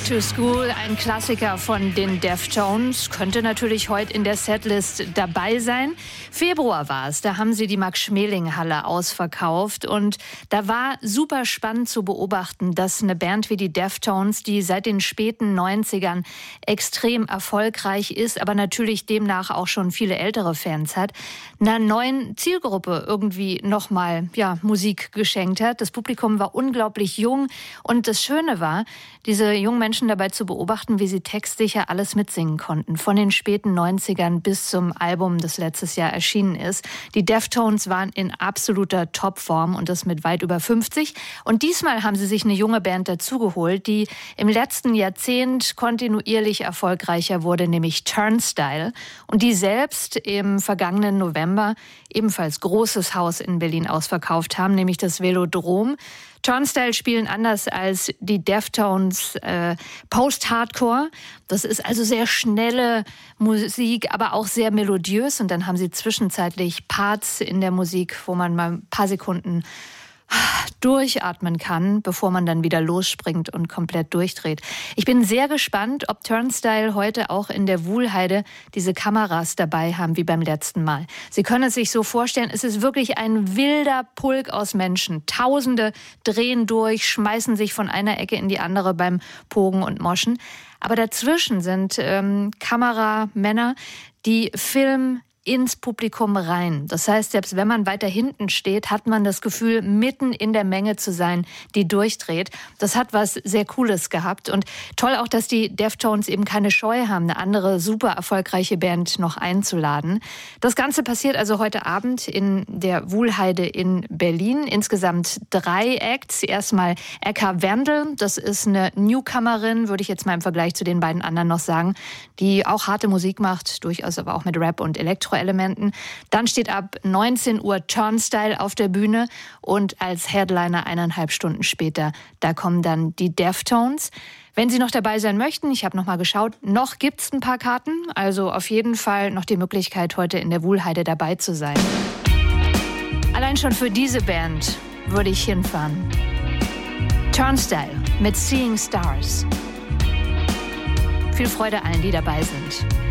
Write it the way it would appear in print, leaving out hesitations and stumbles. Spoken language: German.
to School, ein Klassiker von den Deftones, könnte natürlich heute in der Setlist dabei sein. Februar war es, da haben sie die Max-Schmeling-Halle ausverkauft und da war super spannend zu beobachten, dass eine Band wie die Deftones, die seit den späten 90ern extrem erfolgreich ist, aber natürlich demnach auch schon viele ältere Fans hat, einer neuen Zielgruppe irgendwie nochmal Musik geschenkt hat. Das Publikum war unglaublich jung und das Schöne war, diese jungen Menschen dabei zu beobachten, wie sie textsicher alles mitsingen konnten. Von den späten 90ern bis zum Album, das letztes Jahr erschienen ist. Die Deftones waren in absoluter Topform und das mit weit über 50. Und diesmal haben sie sich eine junge Band dazugeholt, die im letzten Jahrzehnt kontinuierlich erfolgreicher wurde, nämlich Turnstile. Und die selbst im vergangenen November ebenfalls großes Haus in Berlin ausverkauft haben, nämlich das Velodrom. Turnstile spielen anders als die Deftones Post-Hardcore. Das ist also sehr schnelle Musik, aber auch sehr melodiös. Und dann haben sie zwischenzeitlich Parts in der Musik, wo man mal ein paar Sekunden durchatmen kann, bevor man dann wieder losspringt und komplett durchdreht. Ich bin sehr gespannt, ob Turnstile heute auch in der Wuhlheide diese Kameras dabei haben wie beim letzten Mal. Sie können es sich so vorstellen, es ist wirklich ein wilder Pulk aus Menschen. Tausende drehen durch, schmeißen sich von einer Ecke in die andere beim Pogen und Moschen. Aber dazwischen sind Kameramänner, die filmen ins Publikum rein. Das heißt, selbst wenn man weiter hinten steht, hat man das Gefühl, mitten in der Menge zu sein, die durchdreht. Das hat was sehr Cooles gehabt. Und toll auch, dass die Deftones eben keine Scheu haben, eine andere super erfolgreiche Band noch einzuladen. Das Ganze passiert also heute Abend in der Wuhlheide in Berlin. Insgesamt 3 Acts. Erstmal Eka Wendel. Das ist eine Newcomerin, würde ich jetzt mal im Vergleich zu den beiden anderen noch sagen, die auch harte Musik macht, durchaus aber auch mit Rap und Elektroelementen. Dann steht ab 19 Uhr Turnstile auf der Bühne und als Headliner 1,5 Stunden später, da kommen dann die Deftones. Wenn Sie noch dabei sein möchten, ich habe noch mal geschaut, noch gibt's ein paar Karten, also auf jeden Fall noch die Möglichkeit, heute in der Wuhlheide dabei zu sein. Allein schon für diese Band würde ich hinfahren. Turnstile mit Seeing Stars. Viel Freude allen, die dabei sind.